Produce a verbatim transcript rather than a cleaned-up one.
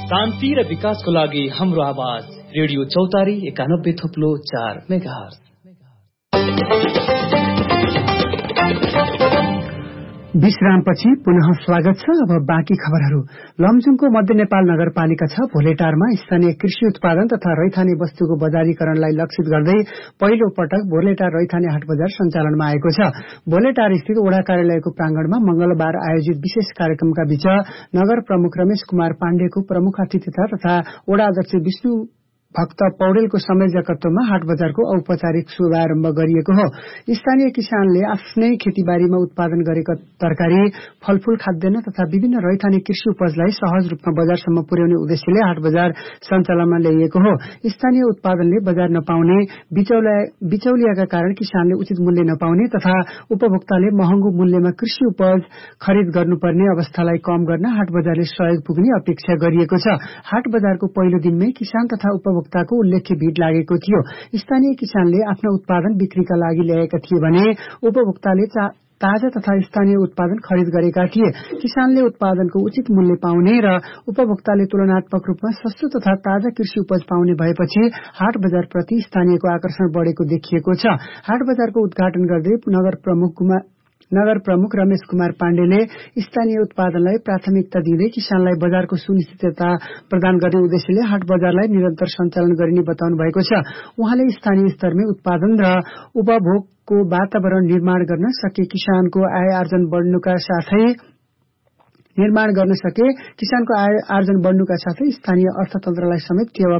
शान्ति र विकासको लागि हाम्रो आवाज रेडियो चौतारी एकानब्बे थुप्लो चार मेगाहर्ज। विश्रामपछि पुनः स्वागत छ। अब बाँकी खबरहरू। लमजुङको मध्य नेपाल नगरपालिका छ भोलेटारमा स्थानीय कृषि उत्पादन तथा रैथाने वस्तुको बजारीकरणलाई लक्षित गर्दै पहिलो पटक भोलेटार रैथाने हाट बजार सञ्चालनमा आएको छ। भोलेटार स्थित वडा कार्यालयको प्रांगणमा मंगलबार आयोजित विशेष कार्यक्रमका बीच नगर प्रमुख रमेश कुमार पाण्डेको प्रमुख अतिथिता तथा वडा अध्यक्ष विष्णु भक्त पौडेलको संयोजकत्वमा हाट बजारको औपचारिक शुभारम्भ गरिएको हो। स्थानीय किसानले आफ्नै खेतीबारीमा उत्पादन गरेका तरकारी, फलफूल, खाद्यान्न तथा विभिन्न रैथाने कृषि उपजलाई सहज रूपमा बजारसम्म पुर्याउने उद्देश्यले हाट बजार सञ्चालनमा ल्याइएको हो। स्थानीय उत्पादनले बजार नपाउने, बिचौलियाका कारण किसानले उचित मूल्य नपाउने तथा उपभोक्ताले महँगो मूल्यमा कृषि उपज खरिद गर्नुपर्ने अवस्थालाई कम गर्न हाट बजारले सहयोग पुग्ने अपेक्षा गरिएको छ। हाट बजारको पहिलो दिनमै किसान तथा उपभोक्ता को उल्लेख्य भीड़ लागेको थियो। स्थानीय किसानले आफ्नो उत्पादन बिक्रीका लागि ल्याएका थिए भने उपभोक्ताले ताजा तथा स्थानीय उत्पादन खरिद गरेका थिए। किसानले उत्पादनको उचित मूल्य पाउने र उपभोक्ताले तुलनात्मक रूपमा सस्तो तथा ताजा कृषि उपज पाउने भएपछि हाट बजार प्रति स्थानीयको आकर्षण बढेको देखिएको छ। हाट बजारको उद्घाटन गर्दै नगर प्रमुख नगर प्रमुख रमेश कुमार पाण्डेले स्थानीय उत्पादनलाई प्राथमिकता दिँदै किसानलाई बजारको सुनिश्चितता प्रदान गर्ने उद्देश्यले हाट बजारलाई निरन्तर सञ्चालन गरिने बताउनु भएको छ। उहाँले स्थानीय स्तरमै उत्पादन र उपभोगको वातावरण निर्माण गर्न सके किसानको आय आर्जन बढ्नुका साथै निर्माण गर्न सके किसानको आय आर्जन बढ्नुका साथै स्थानीय अर्थतन्त्रलाई समेत टेवा